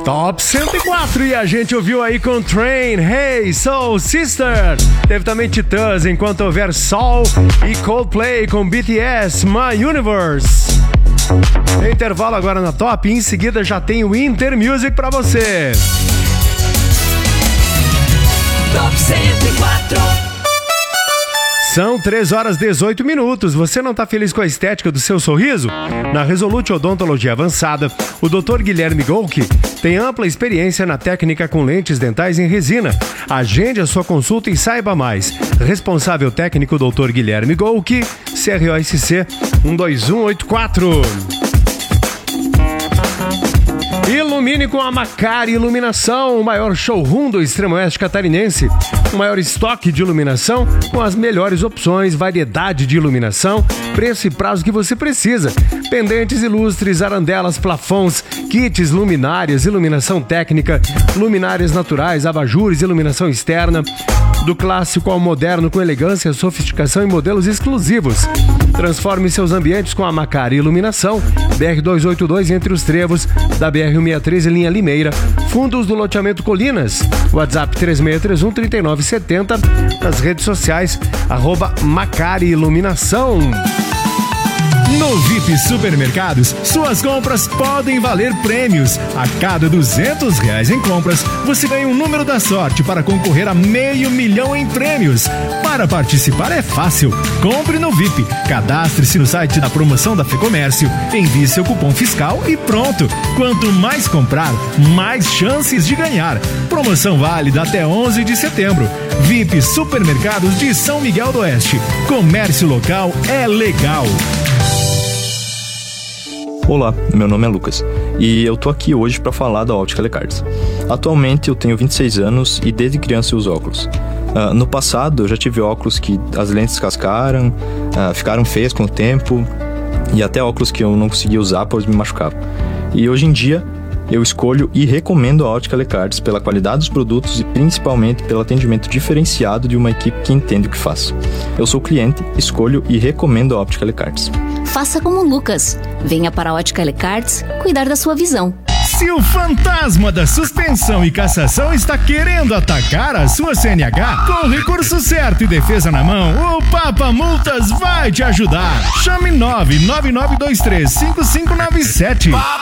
Top 104, e a gente ouviu aí com Train, Hey Soul Sister. Teve também Titãs, Enquanto Houver Sol, e Coldplay com BTS, My Universe. Tem intervalo agora na Top, e em seguida já tem o Inter Music pra você. Top 104. São 3h18. Você não está feliz com a estética do seu sorriso? Na Resolute Odontologia Avançada, o Dr. Guilherme Golke tem ampla experiência na técnica com lentes dentais em resina. Agende a sua consulta e saiba mais. Responsável técnico Dr. Guilherme Golke, CROSC 12184. Ilumine com a Macari Iluminação, o maior showroom do extremo oeste catarinense. O maior estoque de iluminação com as melhores opções, variedade de iluminação, preço e prazo que você precisa. Pendentes ilustres, arandelas, plafons, kits, luminárias, iluminação técnica, luminárias naturais, abajures, iluminação externa. Do clássico ao moderno com elegância, sofisticação e modelos exclusivos. Transforme seus ambientes com a Macari Iluminação. BR-282 entre os trevos da BR-163 em linha Limeira. Fundos do loteamento Colinas. WhatsApp 3631-3970. Nas redes sociais, @Macari Iluminação. No VIP Supermercados, suas compras podem valer prêmios. A cada R$200 em compras, você ganha um número da sorte para concorrer a R$500 mil em prêmios. Para participar é fácil. Compre no VIP, cadastre-se no site da promoção da FEComércio, envie seu cupom fiscal e pronto. Quanto mais comprar, mais chances de ganhar. Promoção válida até 11 de setembro. VIP Supermercados de São Miguel do Oeste. Comércio local é legal. Olá, meu nome é Lucas e eu tô aqui hoje para falar da Ótica Lecartes. Atualmente eu tenho 26 anos e desde criança eu uso óculos. No passado eu já tive óculos que as lentes cascaram, ficaram feias com o tempo e até óculos que eu não conseguia usar pois me machucavam. E hoje em dia eu escolho e recomendo a Ótica Lecartes pela qualidade dos produtos e principalmente pelo atendimento diferenciado de uma equipe que entende o que faz. Eu sou cliente, escolho e recomendo a Ótica Lecartes. Faça como o Lucas. Venha para a Ótica Lecartes cuidar da sua visão. Se o fantasma da suspensão e cassação está querendo atacar a sua CNH, com o recurso certo e defesa na mão, o Papa Multas vai te ajudar. Chame 999235597.